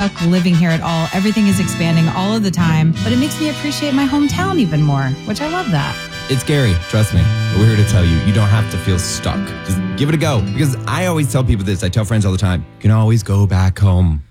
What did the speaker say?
stuck living here at all. Everything is expanding all of the time, but it makes me appreciate my hometown even more, which I love that. It's scary, trust me. But we're here to tell you, you don't have to feel stuck. Just give it a go. Because I always tell people this. I tell friends all the time, you can always go back home.